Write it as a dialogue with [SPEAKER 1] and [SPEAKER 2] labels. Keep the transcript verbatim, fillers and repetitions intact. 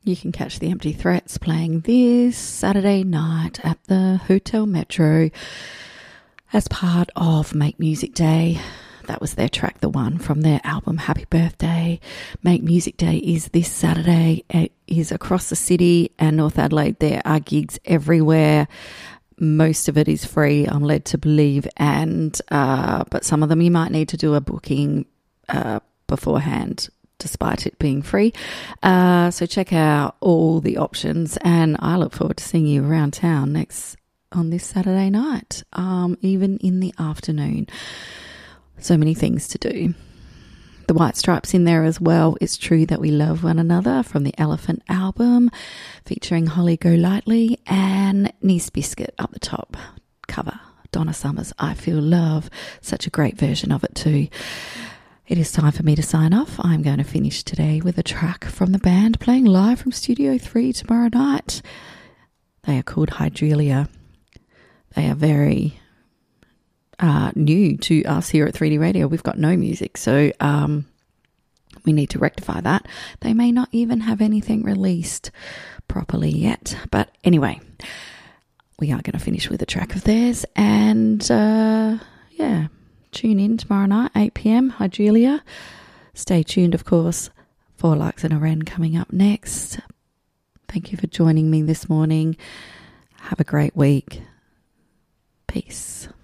[SPEAKER 1] you can catch the Empty Threats playing this Saturday night at the Hotel Metro as part of Make Music Day. That was their track, the one from their album Happy Birthday. Make Music Day is this Saturday. It is across the city and North Adelaide. There are gigs everywhere. Most of it is free, I'm led to believe, and uh, but some of them you might need to do a booking uh, beforehand, despite it being free. Uh, so check out all the options, and I look forward to seeing you around town next on this Saturday night, um, even in the afternoon. So many things to do. The White Stripes in there as well. It's True That We Love One Another from the Elephant album, featuring Holly Golightly, and Nice Biscuit up the top cover. Donna Summers, I Feel Love. Such a great version of it too. It is time for me to sign off. I'm going to finish today with a track from the band playing live from Studio three tomorrow night. They are called Hydrelia. They are very uh, new to us here at three D Radio. We've got no music, so um, we need to rectify that. They may not even have anything released properly yet. But anyway, we are going to finish with a track of theirs. And uh, yeah, tune in tomorrow night, eight p.m, Hydrelia. Stay tuned, of course, for Larks and a Wren coming up next. Thank you for joining me this morning. Have a great week. Peace.